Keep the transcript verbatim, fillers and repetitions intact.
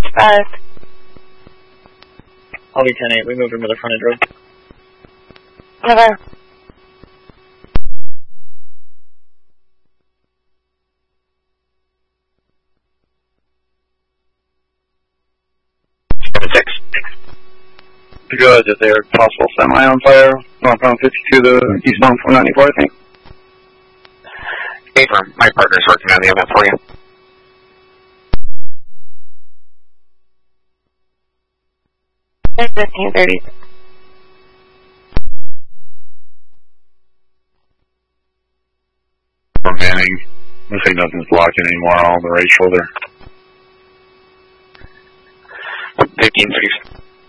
Five. I'll be ten eight. We moved him to the frontage road. Okay. Six. Good, that they're possible semi on fire, northbound fifty-two to eastbound four ninety-four, I think. Affirm, my partner's working on the event for you. fifteen thirty. For Manning, looks like nothing's blocking anymore, all the right shoulder. fifteen thirty.